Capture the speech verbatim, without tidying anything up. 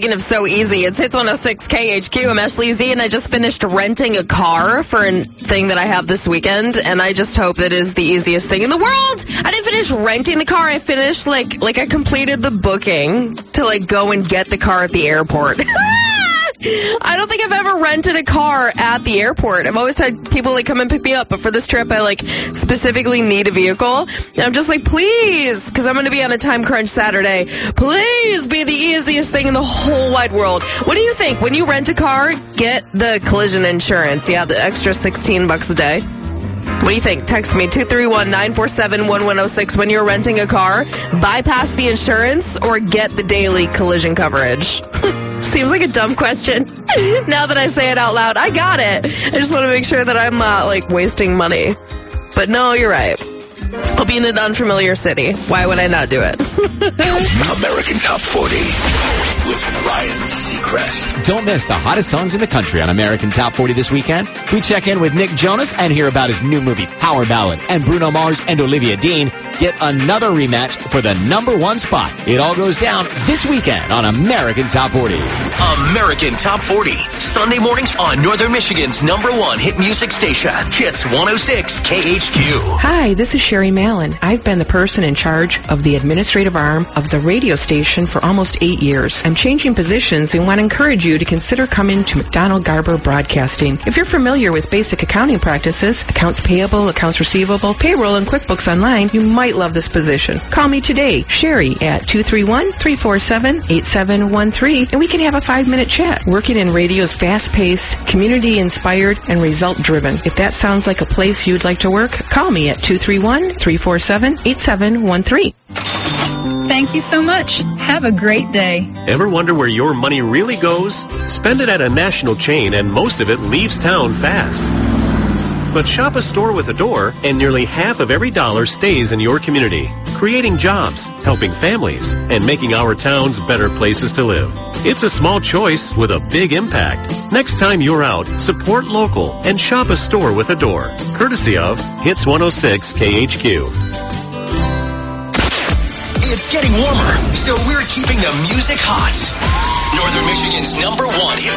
speaking of so easy, it's Hits one oh six K H Q. I'm Ashley Z, and I just finished renting a car for a thing that I have this weekend, and I just hope that is the easiest thing in the world. I didn't finish renting the car. I finished, like, like I completed the booking to, like, go and get the car at the airport. I don't think I've ever rented a car at the airport. I've always had people like come and pick me up, but for this trip, I like specifically need a vehicle. And I'm just like, please, because I'm going to be on a time crunch Saturday. Please be the easiest thing in the whole wide world. What do you think? When you rent a car, get the collision insurance. Yeah, the extra sixteen bucks a day. What do you think? Text me, two three one, nine four seven, one one zero six. When you're renting a car, bypass the insurance or get the daily collision coverage. Seems like a dumb question. Now that I say it out loud, I got it. I just want to make sure that I'm not, like, wasting money. But no, you're right. I'll be in an unfamiliar city. Why would I not do it? American Top forty with Ryan Seacrest. Don't miss the hottest songs in the country on American Top forty this weekend. We check in with Nick Jonas and hear about his new movie, Power Ballad. And Bruno Mars and Olivia Dean get another rematch for the number one spot. It all goes down this weekend on American Top forty. American Top forty, Sunday mornings on Northern Michigan's number one hit music station, Hits one oh six K H Q. Hi, this is Sherry Mallon. I've been the person in charge of the administrative arm of the radio station for almost eight years. I'm changing positions and want to encourage you to consider coming to McDonald Garber Broadcasting. If you're familiar with basic accounting practices, accounts payable, accounts receivable, payroll, and QuickBooks Online, you might love this position. Call me today, Sherry, at two three one, three four seven, eight seven one three, and we can have a five-minute chat. Working in radio is fast-paced, community-inspired, and result-driven. If that sounds like a place you'd like to work, call me at two three one, three four seven, eight seven one three. Thank you so much. Have a great day. Ever wonder where your money really goes? Spend it at a national chain and most of it leaves town fast. But shop a store with a door and nearly half of every dollar stays in your community, creating jobs, helping families, and making our towns better places to live. It's a small choice with a big impact. Next time you're out, support local and shop a store with a door. Courtesy of Hits one oh six K H Q. It's getting warmer, so we're keeping the music hot. Northern Michigan's number one hit